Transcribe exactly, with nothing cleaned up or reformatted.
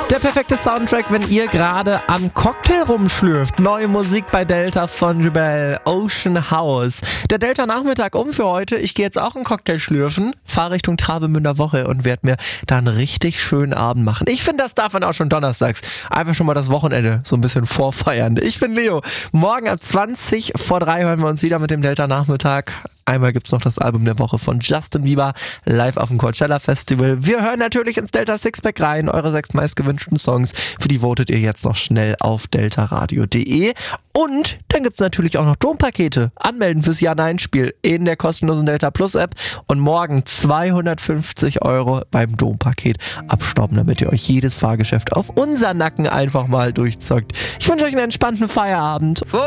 Der perfekte Soundtrack, wenn ihr gerade am Cocktail rumschlürft. Neue Musik bei Delta von Jubel, Ocean House. Der Delta-Nachmittag um für heute. Ich gehe jetzt auch einen Cocktail schlürfen, fahre Richtung Travemünder Woche und werde mir da einen richtig schönen Abend machen. Ich finde, das darf man auch schon donnerstags. Einfach schon mal das Wochenende so ein bisschen vorfeiern. Ich bin Leo. Morgen ab zwanzig vor drei hören wir uns wieder mit dem Delta-Nachmittag. Einmal gibt's noch das Album der Woche von Justin Bieber live auf dem Coachella Festival. Wir hören natürlich ins Delta Sixpack rein, eure sechs meistgewünschten Songs. Für die votet ihr jetzt noch schnell auf deltaradio punkt de. Und dann gibt's natürlich auch noch Dompakete. Anmelden fürs Ja-Nein-Spiel in der kostenlosen Delta Plus App. Und morgen zweihundertfünfzig Euro beim Dompaket abstauben, damit ihr euch jedes Fahrgeschäft auf unseren Nacken einfach mal durchzockt. Ich wünsche euch einen entspannten Feierabend. Vor